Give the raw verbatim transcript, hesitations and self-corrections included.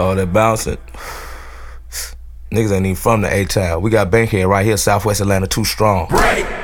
Oh, that bouncing. Niggas ain't even from the A-Town. We got Bankhead right here, Southwest Atlanta, too strong. Break.